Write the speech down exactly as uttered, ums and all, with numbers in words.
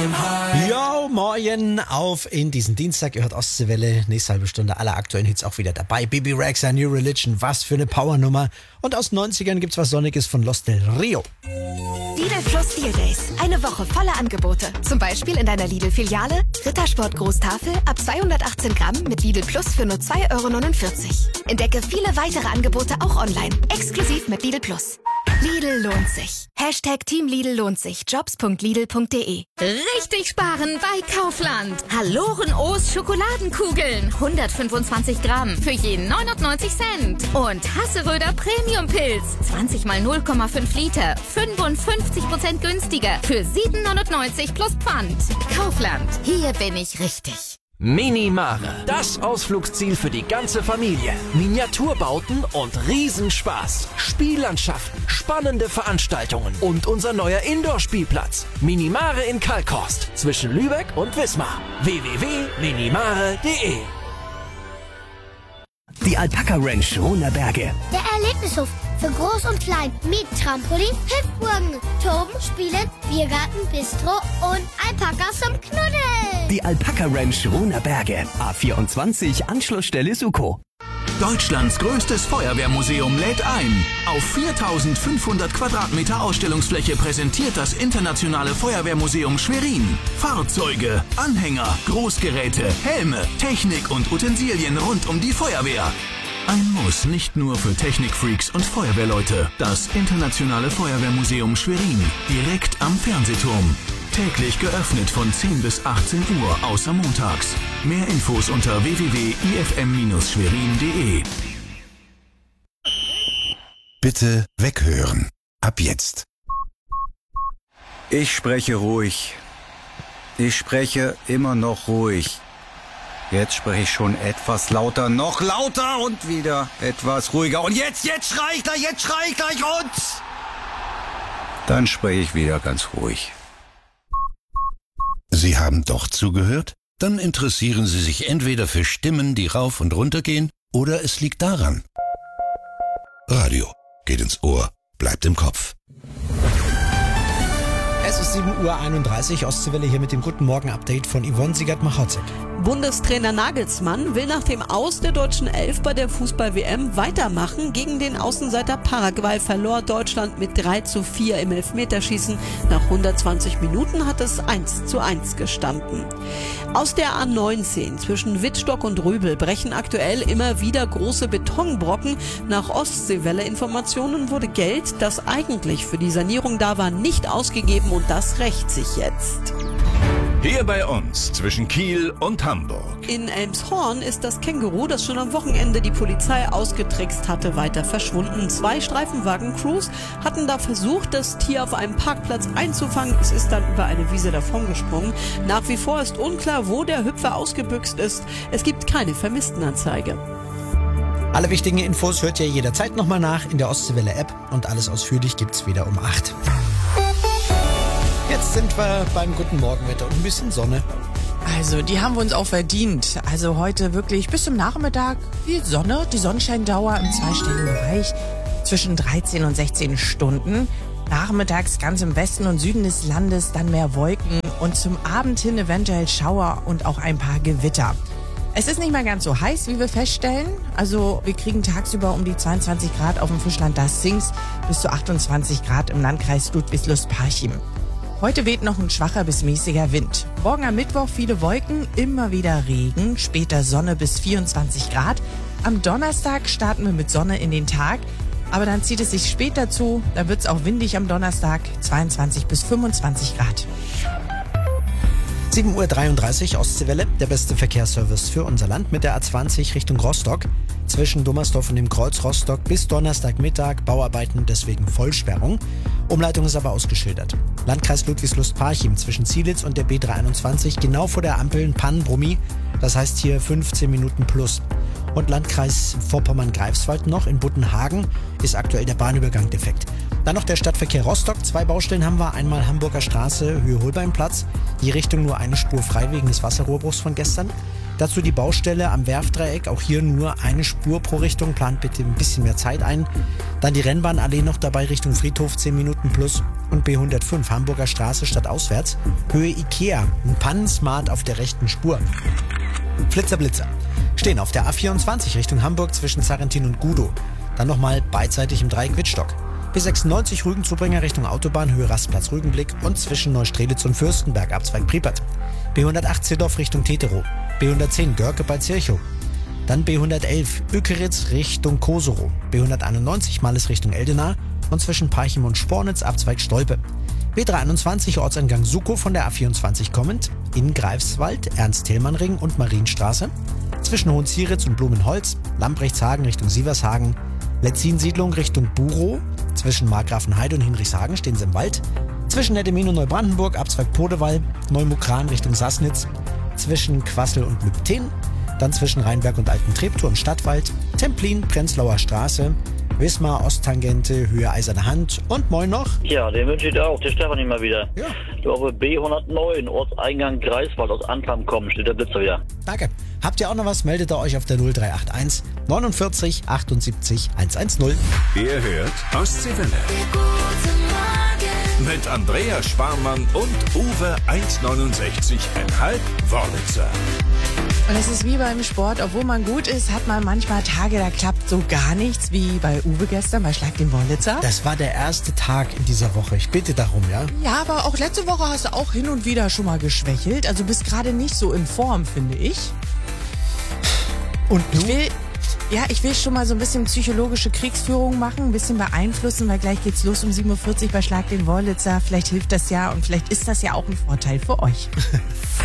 Jo, moin auf in diesen Dienstag. Ihr hört Ostseewelle. Nächste halbe Stunde alle aktuellen Hits auch wieder dabei. Bibi Rexha, New Religion, was für eine Powernummer. Und aus den neunzigern gibt's was Sonniges von Los Del Rio. Lidl Plus Deal Days. Eine Woche voller Angebote. Zum Beispiel in deiner Lidl-Filiale Rittersport Großtafel ab zweihundertachtzehn Gramm mit Lidl Plus für nur zwei Euro neunundvierzig. Entdecke viele weitere Angebote auch online. Exklusiv mit Lidl Plus. Lidl lohnt sich. Hashtag Team Lidl lohnt sich. Jobs punkt lidl punkt de. Richtig sparen bei Kaufland. Haloren O's Schokoladenkugeln. hundertfünfundzwanzig Gramm für jeden neunundneunzig Cent. Und Hasseröder Premium Pilz. zwanzig mal null Komma fünf Liter. fünfundfünfzig Prozent günstiger. Für sieben neunundneunzig plus Pfand. Kaufland. Hier bin ich richtig. Minimare, das Ausflugsziel für die ganze Familie. Miniaturbauten und Riesenspaß. Spiellandschaften, spannende Veranstaltungen und unser neuer Indoor-Spielplatz. Minimare in Kalkhorst zwischen Lübeck und Wismar. w w w punkt minimare punkt de. Die Alpaka Ranch Runerberge. Der Erlebnishof für Groß und Klein mit Trampolin, Hüpfburgen, Toben, Spielen, Biergarten, Bistro und Alpakas zum Knuddeln. Die Alpaka Ranch Runerberge. A vierundzwanzig, Anschlussstelle Suko. Deutschlands größtes Feuerwehrmuseum lädt ein. Auf viertausendfünfhundert Quadratmeter Ausstellungsfläche präsentiert das Internationale Feuerwehrmuseum Schwerin Fahrzeuge, Anhänger, Großgeräte, Helme, Technik und Utensilien rund um die Feuerwehr. Ein Muss nicht nur für Technikfreaks und Feuerwehrleute. Das Internationale Feuerwehrmuseum Schwerin, direkt am Fernsehturm. Täglich geöffnet von zehn bis achtzehn Uhr, außer montags. Mehr Infos unter w w w punkt i f m Bindestrich schwerin punkt de. Bitte weghören. Ab jetzt. Ich spreche ruhig. Ich spreche immer noch ruhig. Jetzt spreche ich schon etwas lauter, noch lauter und wieder etwas ruhiger. Und jetzt, jetzt schrei ich gleich, jetzt schrei ich gleich und... Dann spreche ich wieder ganz ruhig. Sie haben doch zugehört? Dann interessieren Sie sich entweder für Stimmen, die rauf und runter gehen, oder es liegt daran. Radio geht ins Ohr, bleibt im Kopf. Es ist sieben Uhr einunddreißig, Ostseewelle hier mit dem Guten Morgen-Update von Yvonne Siegert-Machotzek. Bundestrainer Nagelsmann will nach dem Aus der deutschen Elf bei der Fußball-W M weitermachen. Gegen den Außenseiter Paraguay verlor Deutschland mit drei zu vier im Elfmeterschießen. Nach hundertzwanzig Minuten hat es eins zu eins gestanden. Aus der A neunzehn zwischen Wittstock und Rübel brechen aktuell immer wieder große Betonbrocken. Nach Ostseewelle-Informationen wurde Geld, das eigentlich für die Sanierung da war, nicht ausgegeben und das rächt sich jetzt. Hier bei uns zwischen Kiel und Hamburg. In Elmshorn ist das Känguru, das schon am Wochenende die Polizei ausgetrickst hatte, weiter verschwunden. Zwei Streifenwagen-Crews hatten da versucht, das Tier auf einem Parkplatz einzufangen. Es ist dann über eine Wiese davongesprungen. Nach wie vor ist unklar, wo der Hüpfer ausgebüxt ist. Es gibt keine Vermisstenanzeige. Alle wichtigen Infos hört ihr jederzeit nochmal nach in der Ostseewelle-App und alles ausführlich gibt's wieder um acht. Jetzt sind wir beim guten Morgenwetter und ein bisschen Sonne. Also, die haben wir uns auch verdient. Also heute wirklich bis zum Nachmittag viel Sonne. Die Sonnenscheindauer im zweistelligen Bereich zwischen dreizehn und sechzehn Stunden. Nachmittags ganz im Westen und Süden des Landes dann mehr Wolken und zum Abend hin eventuell Schauer und auch ein paar Gewitter. Es ist nicht mal ganz so heiß, wie wir feststellen. Also wir kriegen tagsüber um die zweiundzwanzig Grad auf dem Fischland das Sings bis zu achtundzwanzig Grad im Landkreis Ludwigslust-Parchim. Heute weht noch ein schwacher bis mäßiger Wind. Morgen am Mittwoch viele Wolken, immer wieder Regen, später Sonne bis vierundzwanzig Grad. Am Donnerstag starten wir mit Sonne in den Tag, aber dann zieht es sich später zu. Da wird es auch windig am Donnerstag, zweiundzwanzig bis fünfundzwanzig Grad. sieben Uhr dreiunddreißig, Ostseewelle, der beste Verkehrsservice für unser Land mit der A zwanzig Richtung Rostock. Zwischen Dummersdorf und dem Kreuz Rostock bis Donnerstagmittag Bauarbeiten, deswegen Vollsperrung. Umleitung ist aber ausgeschildert. Landkreis Ludwigslust-Parchim zwischen Zielitz und der B dreihunderteinundzwanzig, genau vor der Ampel ein Pannenbrummi, das heißt hier fünfzehn Minuten plus. Und Landkreis Vorpommern-Greifswald noch. In Buttenhagen ist aktuell der Bahnübergang defekt. Dann noch der Stadtverkehr Rostock. Zwei Baustellen haben wir. Einmal Hamburger Straße, Höhe Holbeinplatz. Die Richtung nur eine Spur frei wegen des Wasserrohrbruchs von gestern. Dazu die Baustelle am Werfdreieck. Auch hier nur eine Spur pro Richtung. Plant bitte ein bisschen mehr Zeit ein. Dann die Rennbahnallee noch dabei Richtung Friedhof, zehn Minuten plus. Und B hundertfünf, Hamburger Straße stadtauswärts. Höhe Ikea. Ein Pannensmart auf der rechten Spur. Flitzer Blitzer. Stehen auf der A vierundzwanzig Richtung Hamburg zwischen Sarrentin und Gudow. Dann nochmal beidseitig im Dreieck Wittstock. B sechsundneunzig Rügenzubringer Richtung Autobahn, Höhe Rastplatz Rügenblick und zwischen Neustrelitz und Fürstenberg, Abzweig Priepert. B hundertacht Ziddorf Richtung Tetero. B hundertzehn Görke bei Zirchow. Dann B hundertelf Ökeritz Richtung Koserow. B hunderteinundneunzig Malles Richtung Eldena und zwischen Parchim und Spornitz, Abzweig Stolpe. B dreihunderteinundzwanzig Ortseingang Sukow von der A vierundzwanzig kommend. In Greifswald, Ernst-Thälmann-Ring und Marienstraße. Zwischen Hohenzieritz und Blumenholz, Lambrechtshagen Richtung Sievershagen. Letzin-Siedlung Richtung Burow. Zwischen Markgrafenheide und Hinrichshagen stehen sie im Wald. Zwischen Nettemin und Neubrandenburg, Abzweig Podewall. Neumukran Richtung Sassnitz. Zwischen Quassel und Lübten. Dann zwischen Rheinberg und Alten Treptow im Stadtwald. Templin, Prenzlauer Straße. Wismar, Osttangente, Höhe Eiserne Hand. Und moin noch. Ja, den wünsche ich dir auch. Der Stefan immer wieder. Ja. Du auf B hundertneun, Ortseingang Greifswald, aus Anklam kommen, steht der Blitzer wieder. Danke. Habt ihr auch noch was, meldet ihr euch auf der null drei acht eins neunundvierzig achtundsiebzig hundertzehn. Ihr hört Ostseewelle. Mit Andrea Schwarmann und Uwe eins neunundsechzig Komma fünf Wörlitzer. Und es ist wie beim Sport, obwohl man gut ist, hat man manchmal Tage, da klappt so gar nichts, wie bei Uwe gestern bei Schlag den Wörlitzer. Das war der erste Tag in dieser Woche. Ich bitte darum, ja? Ja, aber auch letzte Woche hast du auch hin und wieder schon mal geschwächelt. Also bist gerade nicht so in Form, finde ich. Und du? Ich will, ja, ich will schon mal so ein bisschen psychologische Kriegsführung machen, ein bisschen beeinflussen, weil gleich geht's los um sieben Uhr vierzig bei Schlag den Wörlitzer. Vielleicht hilft das ja und vielleicht ist das ja auch ein Vorteil für euch.